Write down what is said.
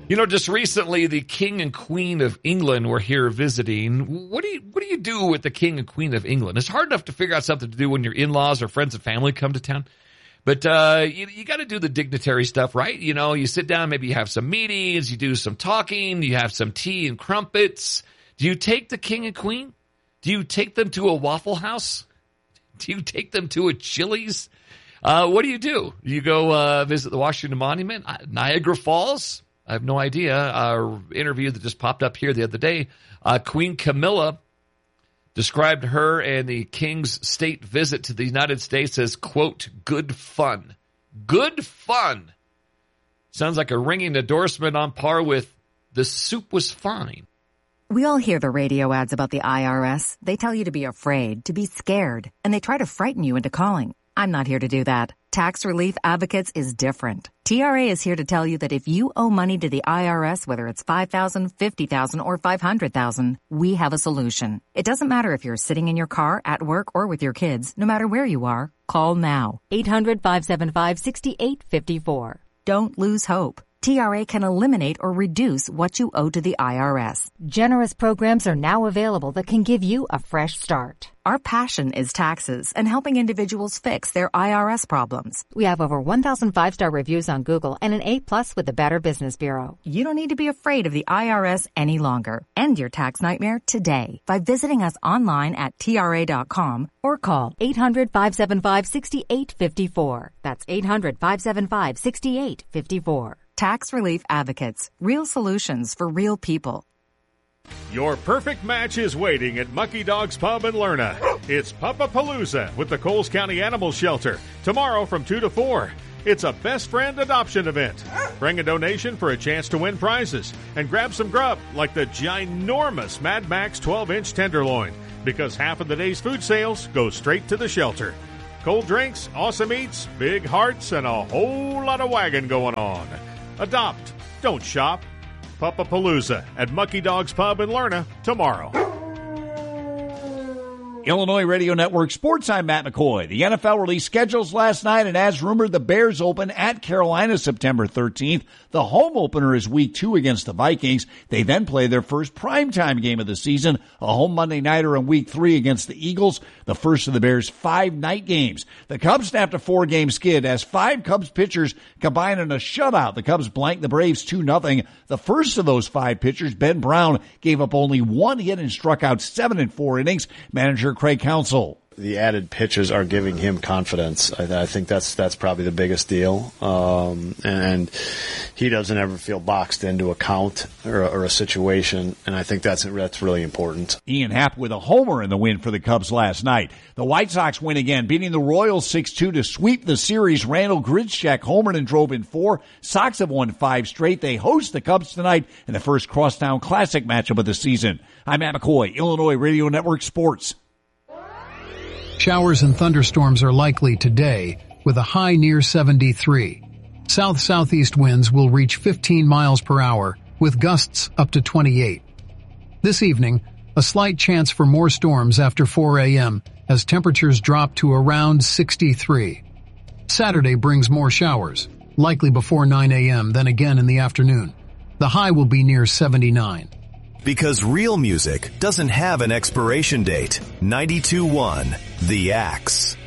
Just recently, the King and Queen of England were here visiting. What do you do with the King and Queen of England? It's hard enough to figure out something to do when your in-laws or friends and family come to town. But you got to do the dignitary stuff, right? You sit down, maybe you have some meetings, you do some talking, you have some tea and crumpets. Do you take the King and Queen? Do you take them to a Waffle House? Do you take them to a Chili's? What do? You go visit the Washington Monument? Niagara Falls? I have no idea. Our interview that just popped up here the other day, Queen Camilla described her and the King's state visit to the United States as, quote, good fun. Good fun. Sounds like a ringing endorsement on par with the soup was fine. We all hear the radio ads about the IRS. They tell you to be afraid, to be scared, and they try to frighten you into calling. I'm not here to do that. Tax Relief Advocates is different. TRA is here to tell you that if you owe money to the IRS, whether it's $5,000, $50,000, or $500,000, we have a solution. It doesn't matter if you're sitting in your car, at work, or with your kids. No matter where you are, call now. 800-575-6854. Don't lose hope. TRA can eliminate or reduce what you owe to the IRS. Generous programs are now available that can give you a fresh start. Our passion is taxes and helping individuals fix their IRS problems. We have over 1,000 5-star reviews on Google and an A+ with the Better Business Bureau. You don't need to be afraid of the IRS any longer. End your tax nightmare today by visiting us online at TRA.com or call 800-575-6854. That's 800-575-6854. Tax Relief Advocates. Real solutions for real people. Your perfect match is waiting at Mucky Dog's Pub in Lerna. It's Puppapalooza with the Coles County Animal Shelter. Tomorrow from 2 to 4. It's a best friend adoption event. Bring a donation for a chance to win prizes. And grab some grub like the ginormous Mad Max 12-inch tenderloin. Because half of the day's food sales go straight to the shelter. Cold drinks, awesome eats, big hearts, and a whole lot of wagon going on. Adopt. Don't shop. Puppapalooza at Mucky Dog's Pub in Lerna tomorrow. Illinois Radio Network Sports, I'm Matt McCoy. The NFL released schedules last night, and as rumored, the Bears open at Carolina September 13th. The home opener is Week 2 against the Vikings. They then play their first primetime game of the season, a home Monday nighter in Week 3 against the Eagles, the first of the Bears' 5 night games. The Cubs snapped a 4-game skid as 5 Cubs pitchers combined in a shutout. The Cubs blanked the Braves 2-0. The first of those 5 pitchers, Ben Brown, gave up only 1 hit and struck out 7 in 4 innings. Manager Craig Counsell. The added pitches are giving him confidence. I think that's probably the biggest deal. And he doesn't ever feel boxed into a count or a situation, and I think that's really important. Ian Happ with a homer in the win for the Cubs last night. The White Sox win again, beating the Royals 6-2 to sweep the series. Randall Grichuk homered and drove in 4. Sox have won 5 straight. They host the Cubs tonight in the first Crosstown Classic matchup of the season. I'm Matt McCoy, Illinois Radio Network Sports. Showers and thunderstorms are likely today, with a high near 73. South-southeast winds will reach 15 miles per hour, with gusts up to 28. This evening, a slight chance for more storms after 4 a.m. as temperatures drop to around 63. Saturday brings more showers, likely before 9 a.m., then again in the afternoon. The high will be near 79. Because real music doesn't have an expiration date. 92.1 The Axe.